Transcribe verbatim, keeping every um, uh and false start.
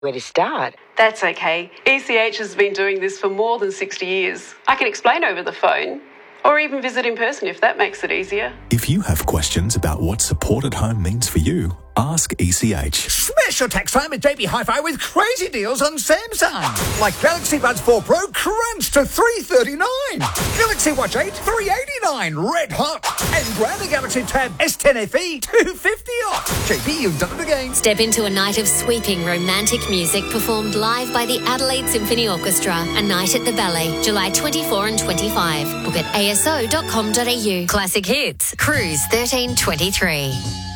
Where to start? That's okay. E C H has been doing this for more than sixty years. I can explain over the phone, or even visit in person if that makes it easier. If you have questions about what support at home means for you, ask E C H. Smash your tax time at J B Hi-Fi with crazy deals on Samsung. Like Galaxy Buds four Pro, crunch to three thirty-nine. Galaxy Watch eight, three eighty-nine, red hot. And grab the Galaxy Tab S ten F E, two fifty off. J B, you've done it again. Step into a night of sweeping romantic music performed live by the Adelaide Symphony Orchestra. A night at the Ballet, July twenty-fourth and twenty-fifth. Book at a s o dot com dot a u. Classic Hits, Cruise thirteen twenty-three.